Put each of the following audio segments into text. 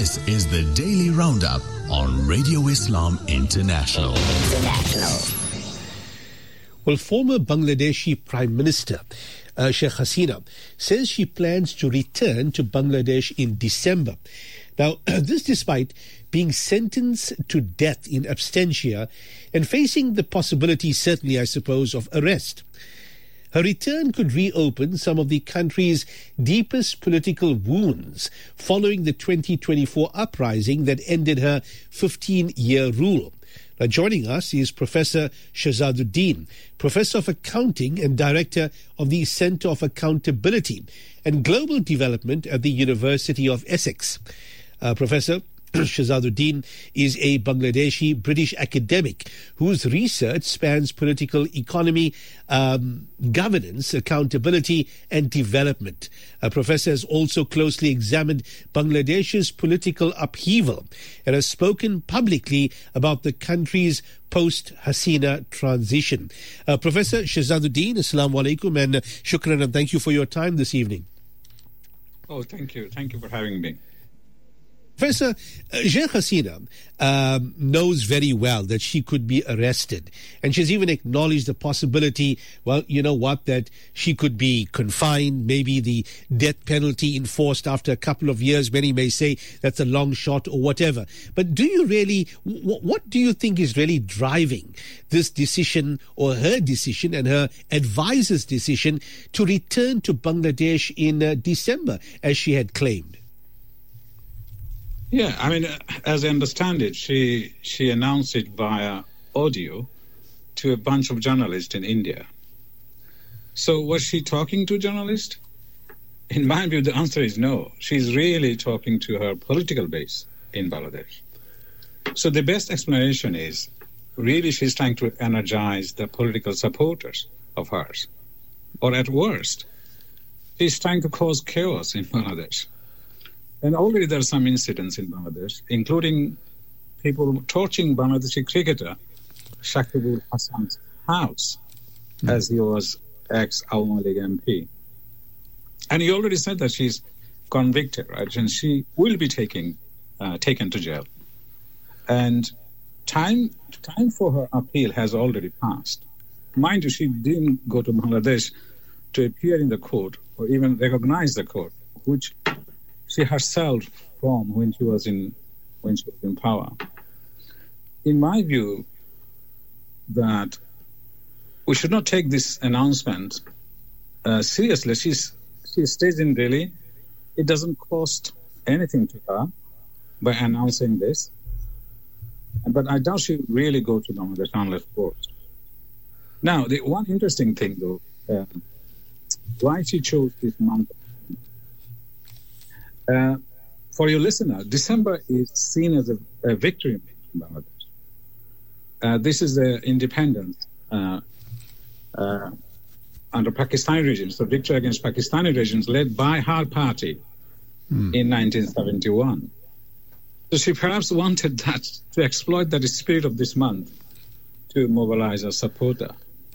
This is the Daily Roundup on Radio Islam International. Well, former Bangladeshi Prime Minister Sheikh Hasina says she plans to return to Bangladesh in December. Now, this despite being sentenced to death in absentia and facing the possibility, certainly, I suppose, of arrest. Her return could reopen some of the country's deepest political wounds following the 2024 uprising that ended her 15-year rule. Now, joining us is Professor Shahazuddin, Professor of Accounting and Director of the Centre of Accountability and Global Development at the University of Essex. Professor Shahazuddin is a Bangladeshi British academic whose research spans political economy, governance, accountability and development. Professor has also closely examined Bangladesh's political upheaval and has spoken publicly about the country's post-Hasina transition. Professor Shahazuddin, Assalamu alaikum and shukran, and thank you for your time this evening. Oh, thank you. Thank you for having me. Professor, Sheikh Hasina knows very well that she could be arrested. And she's even acknowledged the possibility, well, you know what, that she could be confined, maybe the death penalty enforced after a couple of years. Many may say that's a long shot or whatever. But do you really, what do you think is really driving this decision or her decision and her advisor's decision to return to Bangladesh in December, as she had claimed? Yeah, I mean, as I understand it, she announced it via audio to a bunch of journalists in India. So was she talking to journalists? In my view, the answer is no. She's really talking to her political base in Bangladesh. So the best explanation is really she's trying to energize the political supporters of hers. Or at worst, she's trying to cause chaos in Bangladesh. And already there are some incidents in Bangladesh, including people torching Bangladeshi cricketer Shakibul Hasan's house, as he was ex-Awami League MP. And he already said that she's convicted, right? And she will be taken to jail. And time for her appeal has already passed. Mind you, she didn't go to Bangladesh to appear in the court or even recognize the court, which she herself formed when she was in power. In my view, that we should not take this announcement seriously. She stays in Delhi. It doesn't cost anything to her by announcing this. But I doubt she will really go to Bangladesh unless forced. Now, the one interesting thing, though, why she chose this month. For your listener, December is seen as a victory in Bangladesh. This is the independence under Pakistani regime, so victory against Pakistani regimes led by her party in 1971. So she perhaps wanted that to exploit that spirit of this month to mobilize a supporter.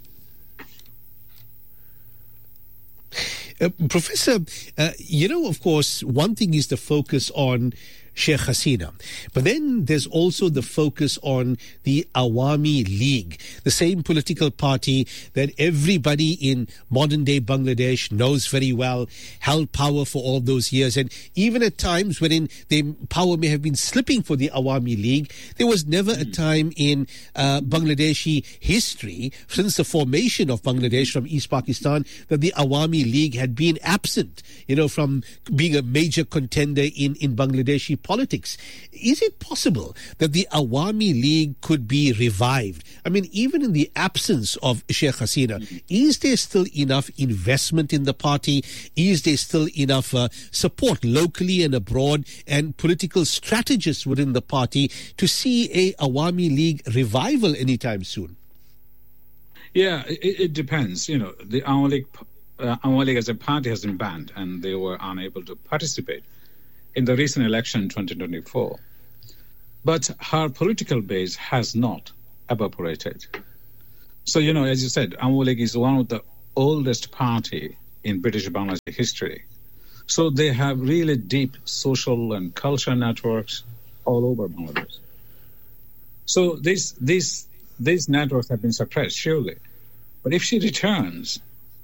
Professor, of course, one thing is the focus on Sheikh Hasina, but then there's also the focus on the Awami League, the same political party that everybody in modern-day Bangladesh knows very well, held power for all those years, and even at times when the power may have been slipping for the Awami League, there was never a time in Bangladeshi history, since the formation of Bangladesh from East Pakistan, that the Awami League had been absent, from being a major contender in Bangladeshi politics. Is it possible that the Awami League could be revived? I mean, even in the absence of Sheikh Hasina, is there still enough investment in the party? Is there still enough support locally and abroad and political strategists within the party to see a Awami League revival anytime soon? Yeah, it depends. The Awami League as a party has been banned and they were unable to participate in the recent election in 2024. But her political base has not evaporated. So, as you said, Awami League is one of the oldest party in British Bangladesh history. So they have really deep social and cultural networks all over Bangladesh. So these networks have been suppressed, surely. But if she returns,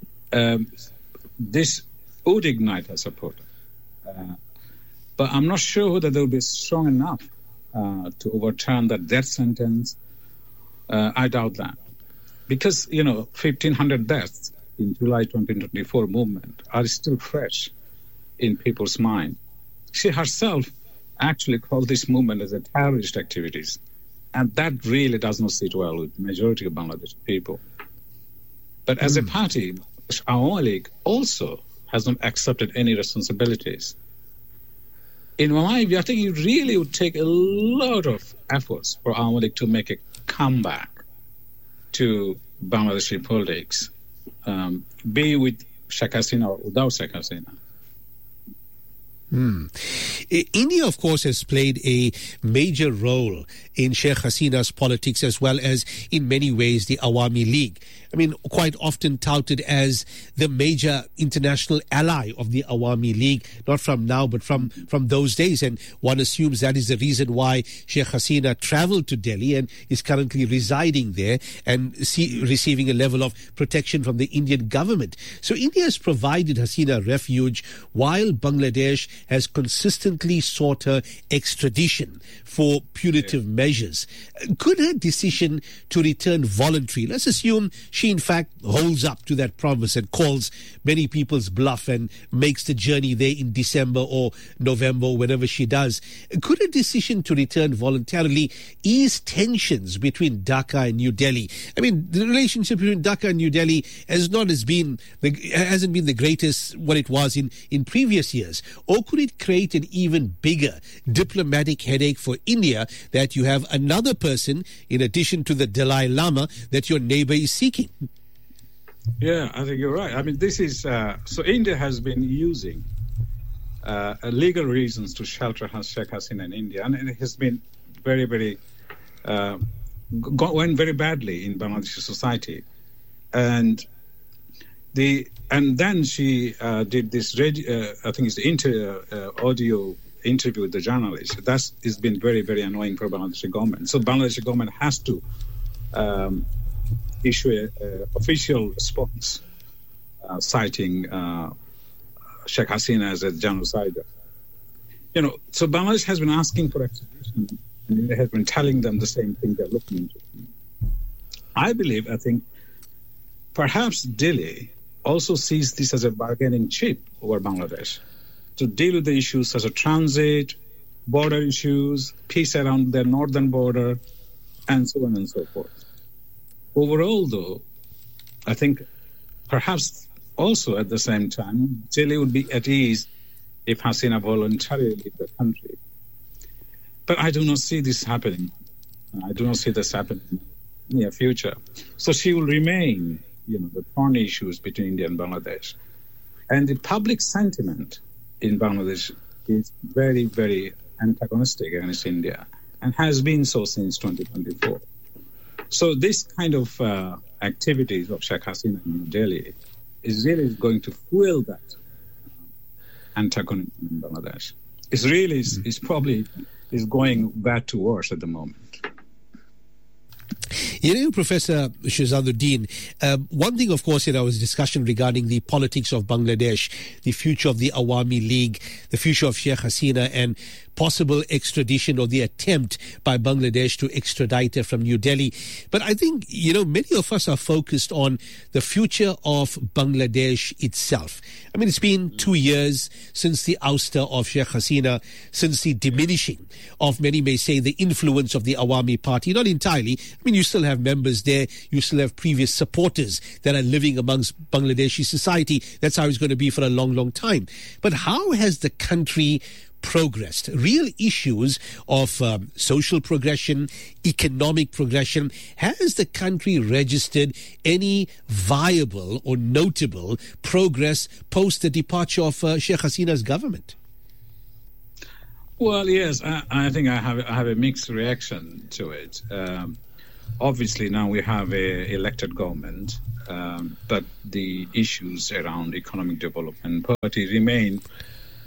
this would ignite her support. But I'm not sure that they will be strong enough to overturn that death sentence. I doubt that. Because, 1,500 deaths in July 2024 movement are still fresh in people's mind. She herself actually called this movement as a terrorist activities. And that really does not sit well with the majority of Bangladeshi people. But as a party, Awami League also has not accepted any responsibilities. In my view, I think it really would take a lot of efforts for Awami League to make a comeback to Bangladeshi politics, be with Sheikh Hasina or without Sheikh Hasina. India, of course, has played a major role in Sheikh Hasina's politics as well as, in many ways, the Awami League. I mean, quite often touted as the major international ally of the Awami League, not from now, but from those days. And one assumes that is the reason why Sheikh Hasina traveled to Delhi and is currently residing there and receiving a level of protection from the Indian government. So India has provided Hasina refuge while Bangladesh has consistently sought her extradition for punitive measures. Could her decision to return voluntary, let's assume she in fact holds up to that promise and calls many people's bluff and makes the journey there in December or November or whenever she does, could a decision to return voluntarily ease tensions between Dhaka and New Delhi? I mean, the relationship between Dhaka and New Delhi hasn't been the greatest what it was in previous years. Or could it create an even bigger diplomatic headache for India that you have another person, in addition to the Dalai Lama, that your neighbor is seeking? Yeah, I think you're right. I mean, this is... so India has been using legal reasons to shelter Sheikh Hasina in India, and it has been very, very... went very badly in Bangladeshi society. And then she did this, I think it's the audio interview with the journalist. That has been very, very annoying for Bangladeshi government. So Bangladeshi government has to issue an official response citing Sheikh Hasina as a genocider. So Bangladesh has been asking for extradition, and India has been telling them the same thing they're looking into. I think perhaps Delhi also sees this as a bargaining chip over Bangladesh to deal with the issues such as transit, border issues, peace around their northern border, and so on and so forth. Overall, though, I think perhaps also at the same time, Delhi would be at ease if Hasina voluntarily leave the country. But I do not see this happening. I do not see this happening in the near future. So she will remain, the thorny issues between India and Bangladesh. And the public sentiment in Bangladesh is very, very antagonistic against India and has been so since 2024. So this kind of activities of Sheikh Hasina in New Delhi is really going to fuel that antagonism in Bangladesh. It's really, it's probably going bad to worse at the moment. Professor Shahazuddin, one thing, of course, in our discussion regarding the politics of Bangladesh, the future of the Awami League, the future of Sheikh Hasina, and possible extradition or the attempt by Bangladesh to extradite her from New Delhi. But I think, many of us are focused on the future of Bangladesh itself. I mean, it's been 2 years since the ouster of Sheikh Hasina, since the diminishing of, many may say, the influence of the Awami Party. Not entirely. I mean, you still have members there. You still have previous supporters that are living amongst Bangladeshi society. That's how it's going to be for a long, long time. But how has the country progressed? Real issues of social progression, economic progression. Has the country registered any viable or notable progress post the departure of Sheikh Hasina's government? Well, yes, I think I have a mixed reaction to it. Obviously, now we have an elected government, but the issues around economic development, poverty remain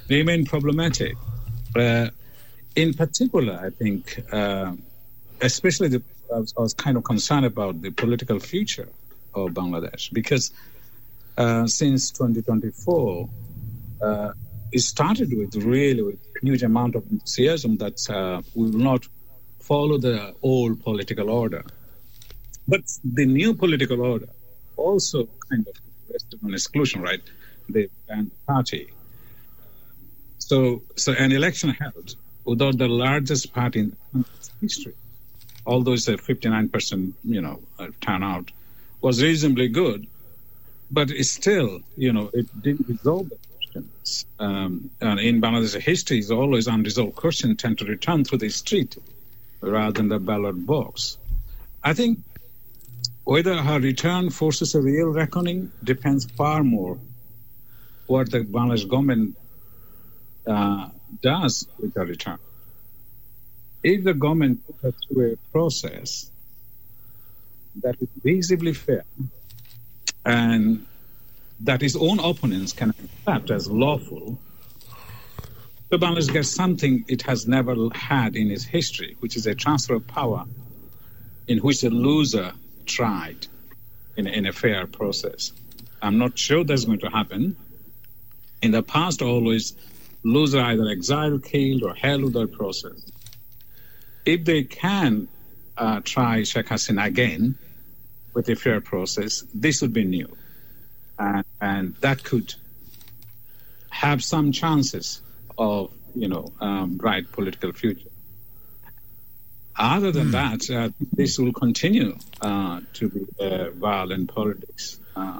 remain problematic. In particular, I think, especially I was kind of concerned about the political future of Bangladesh, because since 2024, it started with huge amount of enthusiasm that we will not follow the old political order. But the new political order also kind of rested on exclusion, right? They banned the party. So an election held without the largest party in the country's history, although it's a 59%, turnout, was reasonably good, but it's still, it didn't resolve the questions. And in Bangladesh, history is always unresolved questions tend to return through the street rather than the ballot box. I think whether her return forces a real reckoning depends far more what the Bangladesh government does with her return. If the government put her through a process that is visibly fair and that its own opponents can accept as lawful, the Bangladesh gets something it has never had in its history, which is a transfer of power in which the loser tried in a fair process. I'm not sure that's going to happen. In the past, always loser either exiled, killed, or held without process. If they can try Sheikh Hasina again with a fair process, this would be new. And that could have some chances of, bright political future. Other than that, this will continue to be violent politics.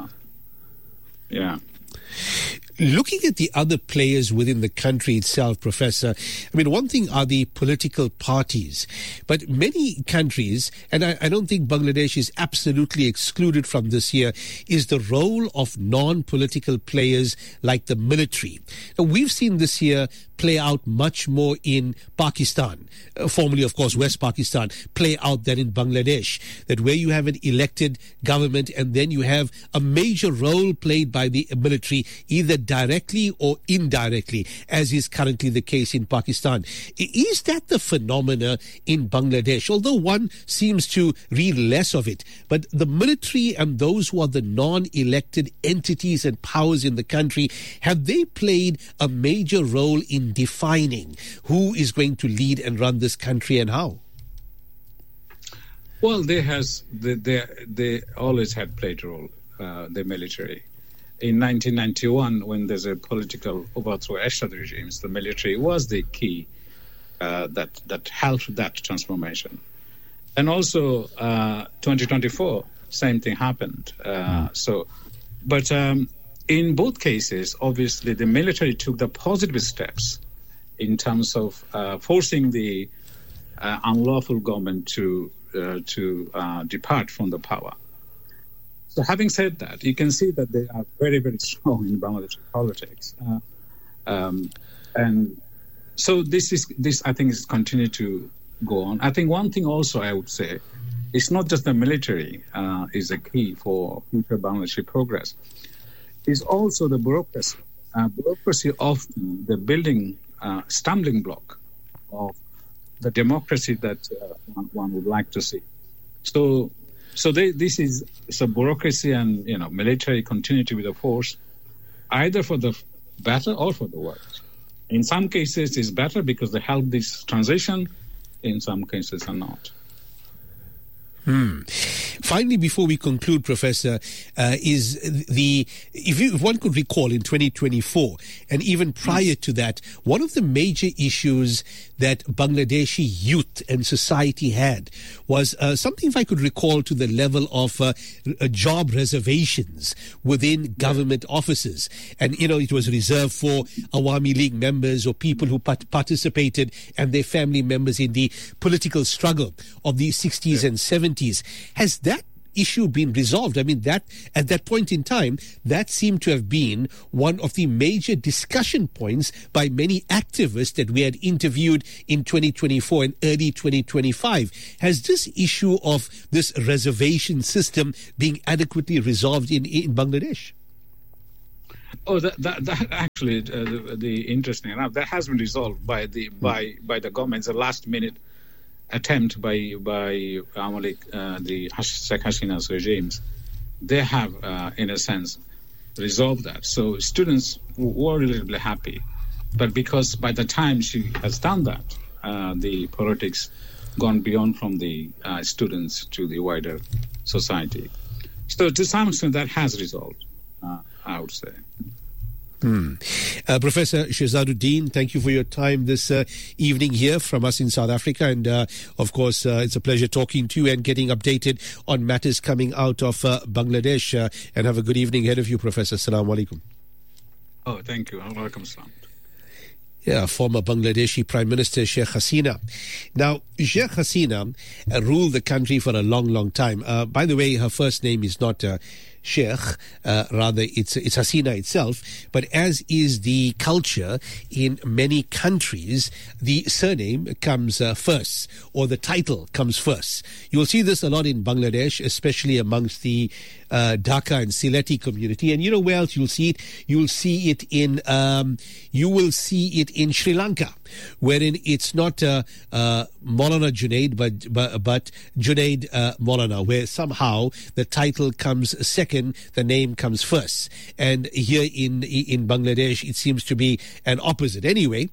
Looking at the other players within the country itself, Professor, one thing are the political parties, but many countries, and I don't think Bangladesh is absolutely excluded from this here, is the role of non-political players like the military. Now, we've seen this here play out much more in Pakistan, formerly, of course, West Pakistan, play out than in Bangladesh, that where you have an elected government and then you have a major role played by the military, either directly or indirectly, as is currently the case in Pakistan. Is that the phenomena in Bangladesh? Although one seems to read less of it, but the military and those who are the non-elected entities and powers in the country, have they played a major role in defining who is going to lead and run this country and how? Well, they always had played a role, the military. In 1991, when there's a political overthrow Ershad regimes, the military was the key that helped that transformation. And also, 2024, same thing happened. But in both cases, obviously, the military took the positive steps in terms of forcing the unlawful government to depart from the power. So having said that, you can see that they are very, very strong in Bangladeshi politics. And so this I think is continue to go on. I think one thing also I would say, it's not just the military is a key for future Bangladeshi progress. It's also the bureaucracy. Bureaucracy often the building stumbling block of the democracy that one would like to see. So bureaucracy and military continue to be the force, either for the better or for the worse. In some cases, it's better because they help this transition. In some cases, are not. Finally, before we conclude, Professor, if one could recall in 2024 and even prior to that, one of the major issues that Bangladeshi youth and society had was something, if I could recall, to the level of job reservations within government offices. And, it was reserved for Awami League members or people who participated and their family members in the political struggle of the 60s and 70s. Has that issue been resolved? That at that point in time, that seemed to have been one of the major discussion points by many activists that we had interviewed in 2024 and early 2025. Has this issue of this reservation system being adequately resolved in Bangladesh? Oh, that actually, the interesting enough, that has been resolved by the government. It's a last minute attempt by Malik, the Sheikh Hasina's regimes. They have, in a sense, resolved that. So students were relatively happy, but because by the time she has done that, the politics gone beyond from the students to the wider society. So to some extent, that has resolved, I would say. Professor Shehzaduddin, thank you for your time this evening here from us in South Africa. And of course, it's a pleasure talking to you and getting updated on matters coming out of Bangladesh. And have a good evening ahead of you, Professor. Assalamu alaikum. Oh, thank you. Welcome, Salam. Yeah, former Bangladeshi Prime Minister Sheikh Hasina. Now, Sheikh Hasina ruled the country for a long, long time. By the way, her first name is not Sheikh, rather it's Hasina itself. But as is the culture in many countries, the surname comes first, or the title comes first. You'll see this a lot in Bangladesh, especially amongst the Dhaka and Sylheti community. And you know where else you'll see it? You'll see it in Sri Lanka, wherein it's not Maulana Junaid, but Junaid Maulana, where somehow the title comes second, the name comes first. And here in Bangladesh, it seems to be an opposite. Anyway,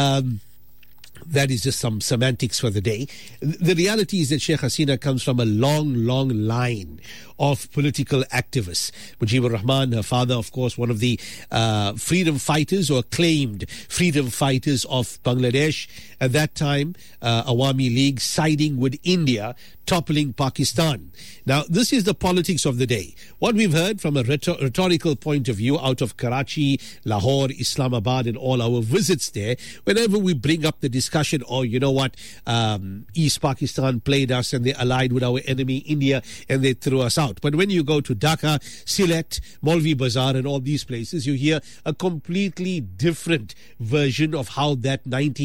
that is just some semantics for the day. The reality is that Sheikh Hasina comes from a long, long line of political activists. Mujibur Rahman, her father, of course, one of the freedom fighters or acclaimed freedom fighters of Bangladesh. At that time, Awami League siding with India, toppling Pakistan. Now, this is the politics of the day. What we've heard from a rhetorical point of view out of Karachi, Lahore, Islamabad, and all our visits there, whenever we bring up the discussion, oh, you know what, East Pakistan played us and they allied with our enemy India and they threw us out. But when you go to Dhaka, Sylhet, Maulvi Bazar and all these places, you hear a completely different version of how that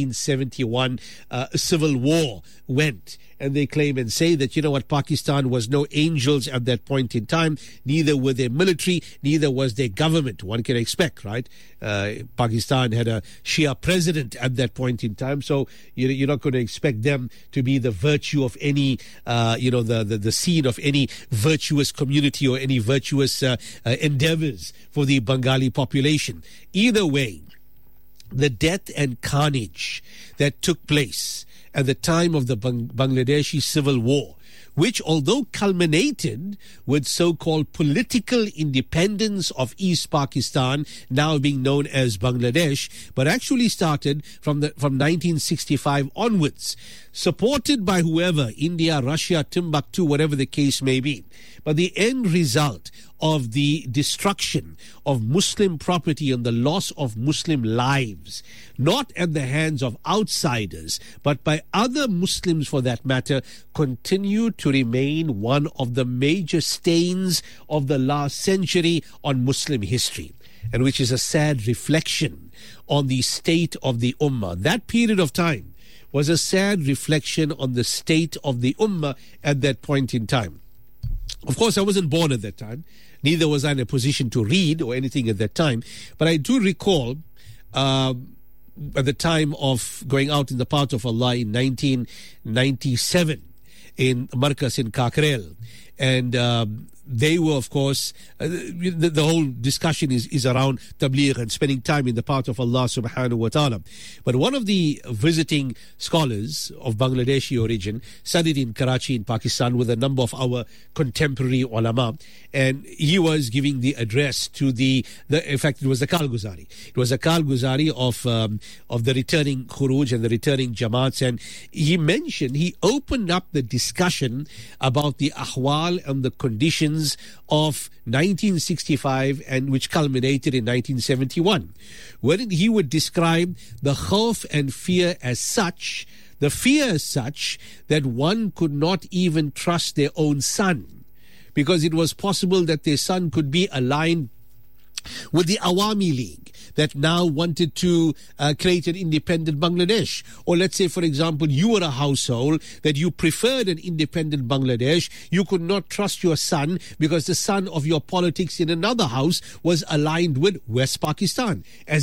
1971 civil war went. And they claim and say that, you know what, Pakistan was no angels at that point in time. Neither were their military, neither was their government. One can expect, right? Pakistan had a Shia president at that point in time. So you're not going to expect them to be the virtue of any, the scene of any virtuous community or any virtuous endeavors for the Bengali population. Either way, the death and carnage that took place at the time of the Bangladeshi Civil War, which although culminated with so-called political independence of East Pakistan, now being known as Bangladesh, but actually started from 1965 onwards, supported by whoever, India, Russia, Timbuktu, whatever the case may be. But the end result of the destruction of Muslim property and the loss of Muslim lives, not at the hands of outsiders, but by other Muslims for that matter, continued to remain one of the major stains of the last century on Muslim history, and which is a sad reflection on the state of the Ummah. That period of time was a sad reflection on the state of the Ummah at that point in time. Of course, I wasn't born at that time. Neither was I in a position to read or anything at that time. But I do recall at the time of going out in the path of Allah in 1997 in Markas in Kakrel. And they were, of course, the whole discussion is around tabligh and spending time in the path of Allah subhanahu wa ta'ala. But one of the visiting scholars of Bangladeshi origin studied in Karachi in Pakistan with a number of our contemporary ulama, and he was giving the address to in fact it was a Kalguzari. It was a Kalguzari of the returning Khuruj and the returning Jamaats, and he opened up the discussion about the ahwal and the conditions of 1965 and which culminated in 1971, wherein he would describe the khawf and fear as such, the fear as such that one could not even trust their own son, because it was possible that their son could be aligned with the Awami League that now wanted to create an independent Bangladesh. Or let's say, for example, you were a household that you preferred an independent Bangladesh. You could not trust your son because the son of your politics in another house was aligned with West Pakistan. As